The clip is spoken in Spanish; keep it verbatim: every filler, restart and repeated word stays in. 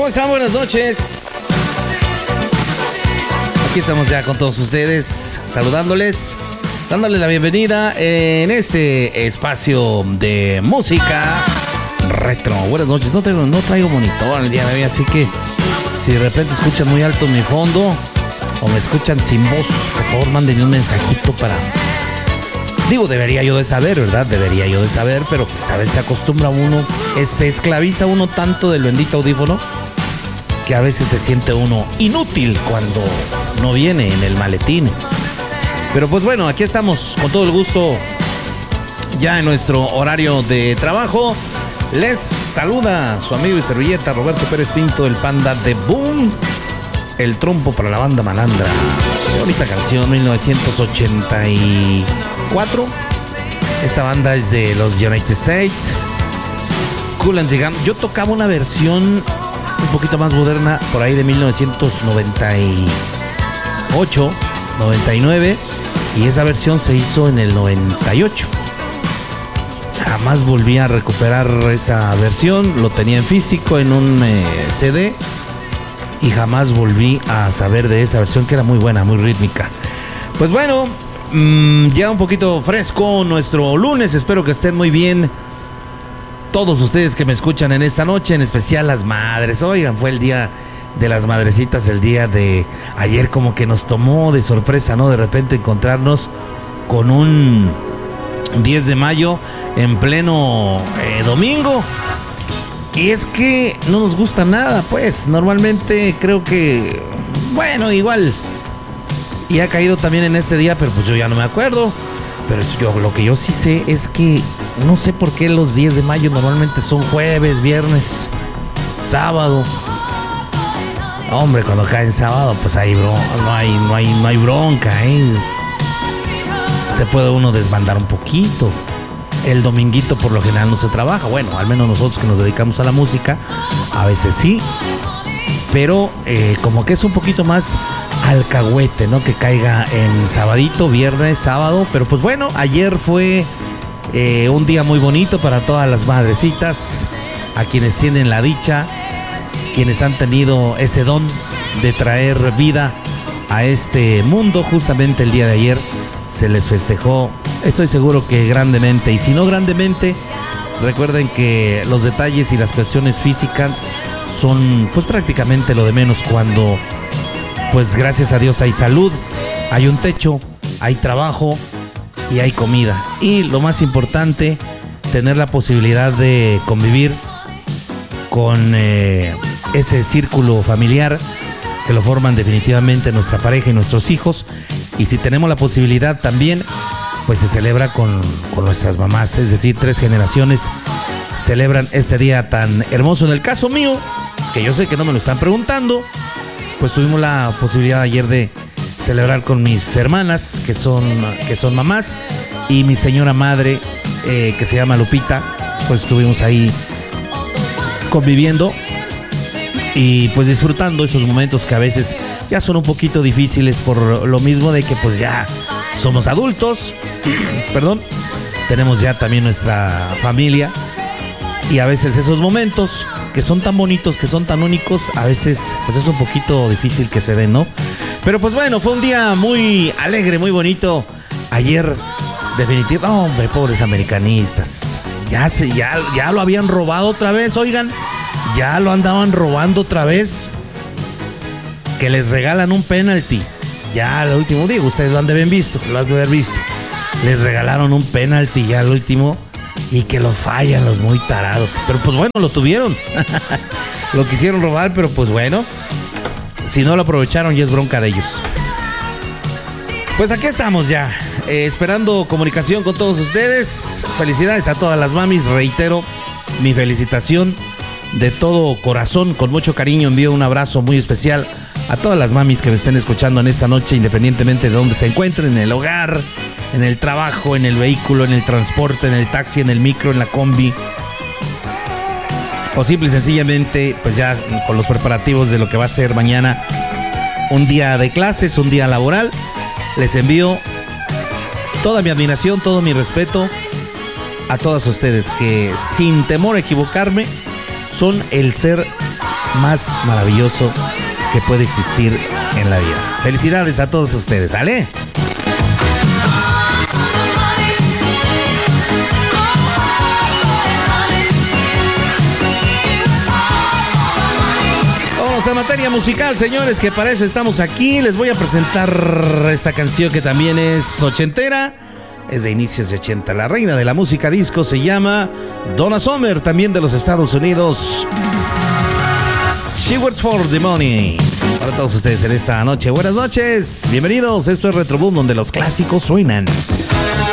están? Buenas noches. Aquí estamos ya con todos ustedes, saludándoles, dándoles la bienvenida en este espacio de música retro. Buenas noches. No traigo, no traigo monitor el día de hoy, así que si de repente escuchan muy alto mi fondo o me escuchan sin voz, por favor mándenme un mensajito para... Digo, debería yo de saber, ¿verdad? Debería yo de saber, pero pues a veces se acostumbra uno, es, se esclaviza uno tanto del bendito audífono que a veces se siente uno inútil cuando no viene en el maletín. Pero pues bueno, aquí estamos con todo el gusto ya en nuestro horario de trabajo. Les saluda su amigo y servilleta Roberto Pérez Pinto, el panda de Boom, el trompo para la banda malandra. Qué bonita canción, mil novecientos ochenta y cuatro. Esta banda es de los United States. Kool and the Gang. Yo tocaba una versión un poquito más moderna por ahí de mil novecientos noventa y ocho, noventa y nueve, y esa versión se hizo en el noventa y ocho. Jamás volví a recuperar esa versión. Lo tenía en físico en un eh, C D y jamás volví a saber de esa versión, que era muy buena, muy rítmica. Pues bueno, mmm, ya un poquito fresco nuestro lunes. Espero que estén muy bien todos ustedes que me escuchan en esta noche, en especial las madres. Oigan, fue el día de las madrecitas, el día de ayer. Como que nos tomó de sorpresa, ¿no? De repente encontrarnos con un diez de mayo en pleno eh, domingo. Y es que no nos gusta nada, pues. Normalmente creo que, bueno, igual, y ha caído también en este día, pero pues yo ya no me acuerdo. Pero yo, lo que yo sí sé es que no sé por qué los diez de mayo normalmente son jueves, viernes, sábado. Hombre, cuando cae en sábado, pues ahí bro, no hay, no hay, no hay bronca, ¿eh? Se puede uno desbandar un poquito. El dominguito por lo general no se trabaja. Bueno, al menos nosotros que nos dedicamos a la música, a veces sí. Pero eh, como que es un poquito más alcahuete, ¿no? Que caiga en sabadito, viernes, sábado. Pero pues bueno, ayer fue eh, un día muy bonito para todas las madrecitas, a quienes tienen la dicha, quienes han tenido ese don de traer vida a este mundo. Justamente el día de ayer se les festejó, estoy seguro que grandemente, y si no grandemente, recuerden que los detalles y las cuestiones físicas son pues prácticamente lo de menos cuando pues gracias a Dios hay salud, hay un techo, hay trabajo y hay comida. Y lo más importante, tener la posibilidad de convivir con eh, ese círculo familiar que lo forman definitivamente nuestra pareja y nuestros hijos. Y si tenemos la posibilidad también, pues se celebra con, con nuestras mamás. Es decir, tres generaciones celebran este día tan hermoso. En el caso mío, que yo sé que no me lo están preguntando, pues tuvimos la posibilidad ayer de celebrar con mis hermanas, que son, que son mamás, y mi señora madre, eh, que se llama Lupita. Pues estuvimos ahí conviviendo y pues disfrutando esos momentos que a veces ya son un poquito difíciles por lo mismo de que pues ya somos adultos, perdón, tenemos ya también nuestra familia, y a veces esos momentos que son tan bonitos, que son tan únicos, a veces pues es un poquito difícil que se den, ¿no? Pero pues bueno, fue un día muy alegre, muy bonito ayer, definitivamente. Oh, hombre, pobres americanistas, ya, se, ya, ya lo habían robado otra vez, oigan, ya lo andaban robando otra vez. Que les regalan un penalti. Ya al último, digo, ustedes lo han de haber visto, lo han de haber visto. Les regalaron un penalti ya al último, y que lo fallan los muy tarados. Pero pues bueno, lo tuvieron. Lo quisieron robar, pero pues bueno, si no lo aprovecharon, ya es bronca de ellos. Pues aquí estamos ya, eh, esperando comunicación con todos ustedes. Felicidades a todas las mamis, reitero mi felicitación de todo corazón, con mucho cariño. Envío un abrazo muy especial a todas las mamis que me estén escuchando en esta noche, independientemente de dónde se encuentren, en el hogar, en el trabajo, en el vehículo, en el transporte, en el taxi, en el micro, en la combi, o simple y sencillamente pues ya con los preparativos de lo que va a ser mañana un día de clases, un día laboral. Les envío toda mi admiración, todo mi respeto a todas ustedes que, sin temor a equivocarme, son el ser más maravilloso que puede existir en la vida. Felicidades a todos ustedes, ¿sale? Vamos a materia musical, señores, que para eso estamos aquí. Les voy a presentar esta canción que también es ochentera. Es de inicios de ochenta. La reina de la música disco se llama Donna Summer, también de los Estados Unidos. She Works for the Money. Para todos ustedes en esta noche, buenas noches. Bienvenidos, esto es Retro Boom, donde los clásicos suenan.